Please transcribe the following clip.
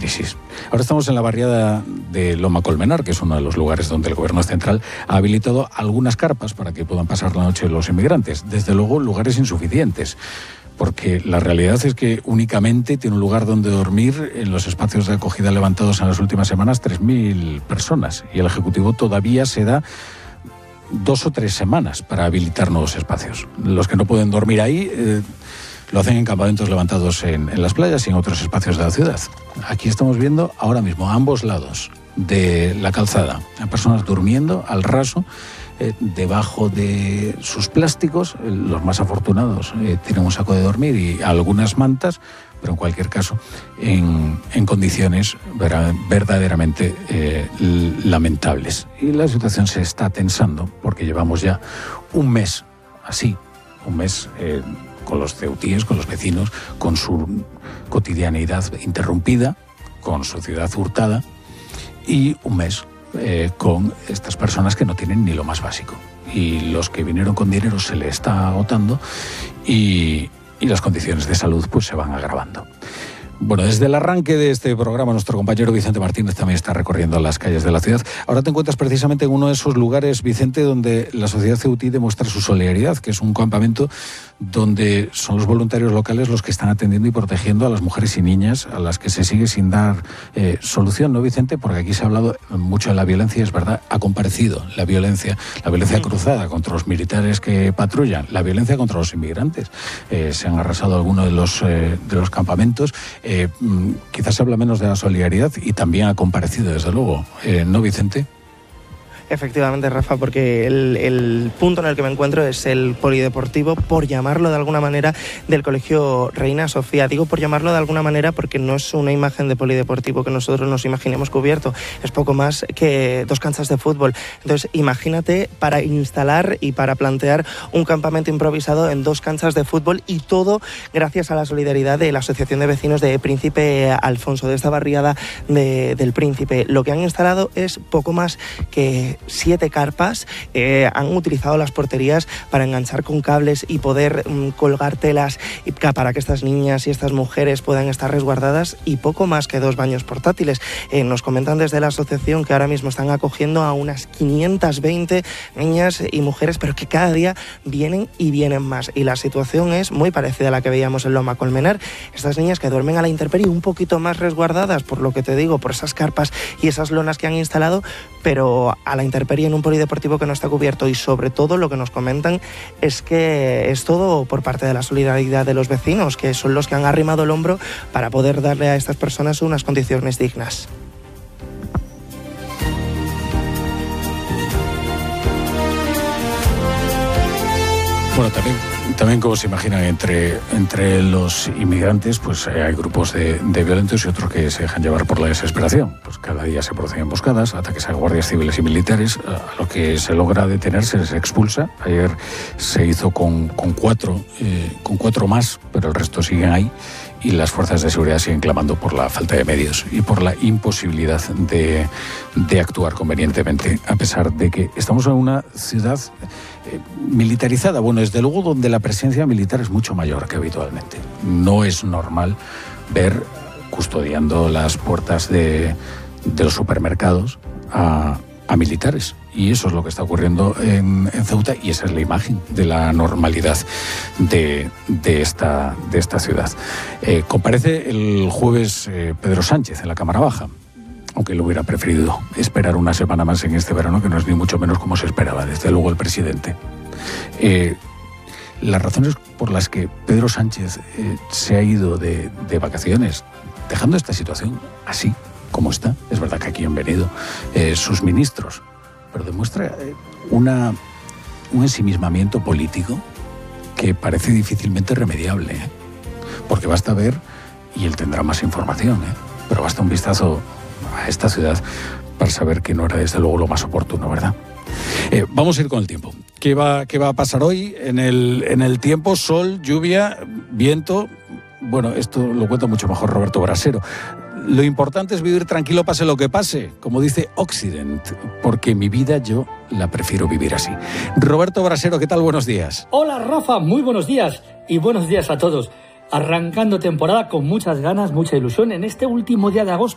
crisis. Ahora estamos en la barriada de Loma Colmenar, que es uno de los lugares donde el gobierno central ha habilitado algunas carpas para que puedan pasar la noche los inmigrantes. Desde luego, lugares insuficientes, porque la realidad es que únicamente tiene un lugar donde dormir en los espacios de acogida levantados en las últimas semanas 3.000 personas, y el Ejecutivo todavía se da 2 o 3 semanas para habilitar nuevos espacios. Los que no pueden dormir ahí lo hacen en campamentos levantados en las playas y en otros espacios de la ciudad. Aquí estamos viendo ahora mismo a ambos lados de la calzada a personas durmiendo al raso, debajo de sus plásticos. Los más afortunados tienen un saco de dormir y algunas mantas, pero en cualquier caso en condiciones verdaderamente lamentables. Y la situación se está tensando porque llevamos ya un mes así, con los ceutíes, con los vecinos, con su cotidianeidad interrumpida, con su ciudad hurtada, y un mes con estas personas que no tienen ni lo más básico. Y los que vinieron con dinero se le está agotando y las condiciones de salud pues se van agravando. Bueno, desde el arranque de este programa, nuestro compañero Vicente Martínez también está recorriendo las calles de la ciudad. Ahora te encuentras precisamente en uno de esos lugares, Vicente, donde la sociedad ceutí demuestra su solidaridad, que es un campamento donde son los voluntarios locales los que están atendiendo y protegiendo a las mujeres y niñas a las que se sigue sin dar solución, ¿no, Vicente? Porque aquí se ha hablado mucho de la violencia, es verdad, ha comparecido la violencia cruzada contra los militares que patrullan, la violencia contra los inmigrantes. Se han arrasado algunos de los campamentos. Quizás se habla menos de la solidaridad y también ha comparecido, desde luego, ¿no, Vicente? Efectivamente, Rafa, porque el punto en el que me encuentro es el polideportivo, por llamarlo de alguna manera, del Colegio Reina Sofía. Digo por llamarlo de alguna manera porque no es una imagen de polideportivo que nosotros nos imaginemos cubierto, es poco más que 2 canchas de fútbol. Entonces, imagínate para instalar y para plantear un campamento improvisado en 2 canchas de fútbol, y todo gracias a la solidaridad de la Asociación de Vecinos de Príncipe Alfonso, de esta barriada del Príncipe. Lo que han instalado es poco más que 7 carpas. Han utilizado las porterías para enganchar con cables y poder colgar telas para que estas niñas y estas mujeres puedan estar resguardadas, y poco más que 2 baños portátiles. Nos comentan desde la asociación que ahora mismo están acogiendo a unas 520 niñas y mujeres, pero que cada día vienen y vienen más, y la situación es muy parecida a la que veíamos en Loma Colmenar. Estas niñas que duermen a la intemperie, un poquito más resguardadas, por lo que te digo, por esas carpas y esas lonas que han instalado, pero a la intemperie en un polideportivo que no está cubierto. Y sobre todo lo que nos comentan es que es todo por parte de la solidaridad de los vecinos, que son los que han arrimado el hombro para poder darle a estas personas unas condiciones dignas. Bueno, también como se imaginan, entre los inmigrantes pues hay grupos de violentos y otros que se dejan llevar por la desesperación. Pues cada día se producen emboscadas, ataques a guardias civiles y militares. A lo que se logra detener se les expulsa. Ayer se hizo con 4 más, pero el resto siguen ahí. Y las fuerzas de seguridad siguen clamando por la falta de medios y por la imposibilidad de actuar convenientemente, a pesar de que estamos en una ciudad militarizada. Bueno, desde luego donde la presencia militar es mucho mayor que habitualmente. No es normal ver custodiando las puertas de los supermercados a militares. Y eso es lo que está ocurriendo en Ceuta, y esa es la imagen de la normalidad de esta ciudad. Comparece el jueves Pedro Sánchez en la Cámara Baja, aunque él hubiera preferido esperar una semana más en este verano, que no es ni mucho menos como se esperaba, desde luego, el presidente. Las razones por las que Pedro Sánchez se ha ido de vacaciones, dejando esta situación así como está, es verdad que aquí han venido sus ministros, pero demuestra un ensimismamiento político que parece difícilmente remediable, porque basta ver, y él tendrá más información, pero basta un vistazo a esta ciudad para saber que no era desde luego lo más oportuno, ¿verdad? Vamos a ir con el tiempo. ¿Qué va a pasar hoy en el tiempo? Sol, lluvia, viento. Bueno, esto lo cuenta mucho mejor Roberto Brasero. Lo importante es vivir tranquilo pase lo que pase, como dice Occident, porque mi vida yo la prefiero vivir así. Roberto Brasero, ¿qué tal? Buenos días. Hola Rafa, muy buenos días y buenos días a todos. Arrancando temporada con muchas ganas, mucha ilusión en este último día de agosto.